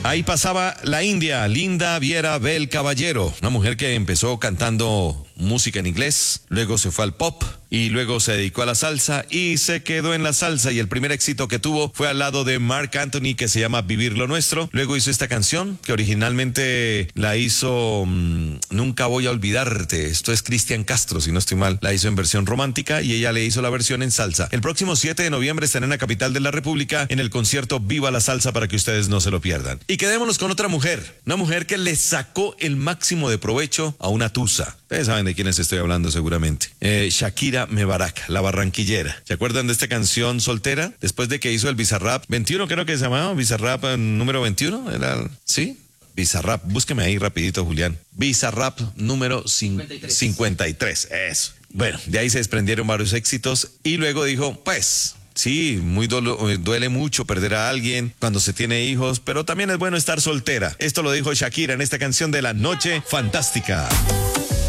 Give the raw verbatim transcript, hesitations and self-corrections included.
Ahí pasaba la India, Linda Viera Bel Caballero, una mujer que empezó cantando música en inglés, luego se fue al pop y luego se dedicó a la salsa y se quedó en la salsa, y el primer éxito que tuvo fue al lado de Marc Anthony, que se llama Vivir lo Nuestro. Luego hizo esta canción que originalmente la hizo mmm, Nunca Voy a Olvidarte. Esto es Cristian Castro, si no estoy mal. La hizo en versión romántica y ella le hizo la versión en salsa. El próximo siete de noviembre estará en la capital de la República en el concierto Viva la Salsa, para que ustedes no se lo pierdan. Y quedémonos con otra mujer, una mujer que le sacó el máximo de provecho a una tusa. Ustedes saben de quiénes estoy hablando seguramente. Eh, Shakira Mebarak, la barranquillera. ¿Se acuerdan de esta canción Soltera? Después de que hizo el Bizarrap veintiuno, creo que se llamaba Bizarrap eh, número veintiuno. ¿Era? ¿Sí? Bizarrap, búsqueme ahí rapidito, Julián. Bizarrap número cincuenta y tres. cincuenta y tres, eso. Bueno, de ahí se desprendieron varios éxitos y luego dijo, pues... Sí, muy dolo, duele mucho perder a alguien cuando se tiene hijos, pero también es bueno estar soltera. Esto lo dijo Shakira en esta canción de La Noche Fantástica.